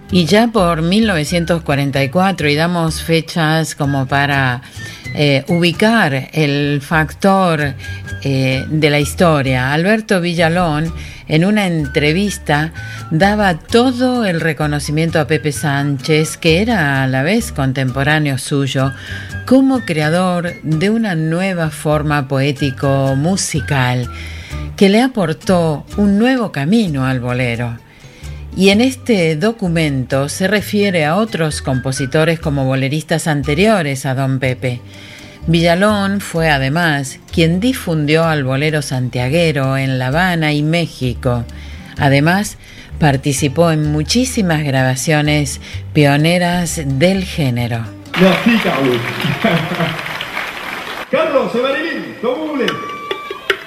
Y ya por 1944, y damos fechas como para ubicar el factor de la historia, Alberto Villalón en una entrevista daba todo el reconocimiento a Pepe Sánchez, que era a la vez contemporáneo suyo, como creador de una nueva forma poético-musical que le aportó un nuevo camino al bolero. Y en este documento se refiere a otros compositores como boleristas anteriores a Don Pepe. Villalón fue además quien difundió al bolero santiaguero en La Habana y México. Además, participó en muchísimas grabaciones pioneras del género. Merci, Carlos.